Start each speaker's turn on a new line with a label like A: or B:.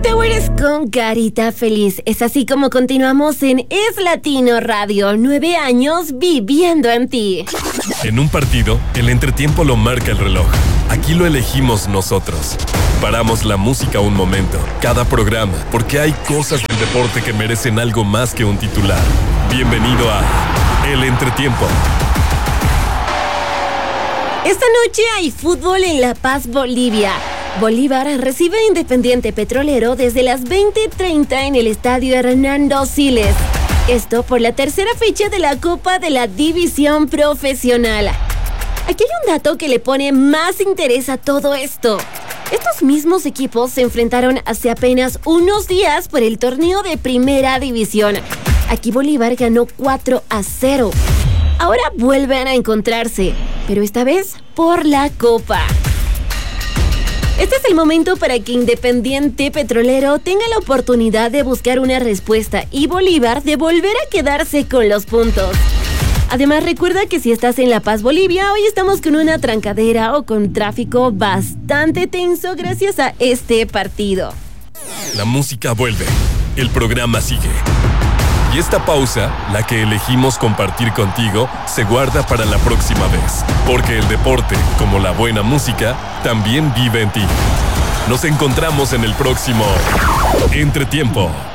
A: Towers con Carita Feliz. Es así como continuamos en Es Latino Radio. 9 años viviendo en ti.
B: En un partido, el entretiempo lo marca el reloj. Aquí lo elegimos nosotros. Paramos la música un momento, cada programa, porque hay cosas del deporte que merecen algo más que un titular. Bienvenido a El Entretiempo.
A: Esta noche hay fútbol en La Paz, Bolivia. Bolívar recibe a Independiente Petrolero desde las 20:30 en el estadio Hernando Siles. Esto por la tercera fecha de la Copa de la División Profesional. Aquí hay un dato que le pone más interés a todo esto. Estos mismos equipos se enfrentaron hace apenas unos días por el torneo de Primera División. Aquí Bolívar ganó 4-0. Ahora vuelven a encontrarse, pero esta vez por la Copa. Este es el momento para que Independiente Petrolero tenga la oportunidad de buscar una respuesta y Bolívar de volver a quedarse con los puntos. Además, recuerda que si estás en La Paz, Bolivia, hoy estamos con una trancadera o con tráfico bastante tenso gracias a este partido.
B: La música vuelve, el programa sigue. Y esta pausa, la que elegimos compartir contigo, se guarda para la próxima vez. Porque el deporte, como la buena música, también vive en ti. Nos encontramos en el próximo Entretiempo.